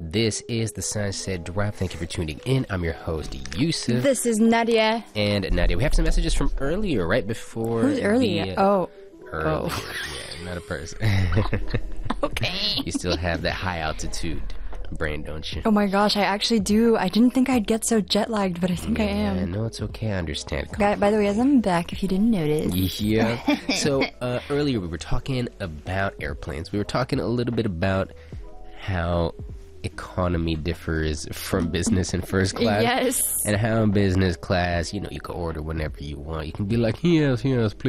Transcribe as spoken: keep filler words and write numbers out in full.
This is the Sunset Drive. Thank you for tuning in. I'm your host, Yusuf. This is Nadia. And Nadia, we have some messages from earlier, right before. Who's earlier? The, uh, oh. Earlier. Oh. Yeah, not a person. Okay. You still have that high altitude brain, don't you? Oh my gosh, I actually do. I didn't think I'd get so jet lagged, but I think yeah, I am. No, it's okay. I understand. Guy, by the way, as I'm back, if you didn't notice. Yeah. So uh, earlier we were talking about airplanes. We were talking a little bit about how economy differs from business and first class. Yes. And how in business class, you know, you can order whenever you want. You can be like, yes, yes, please.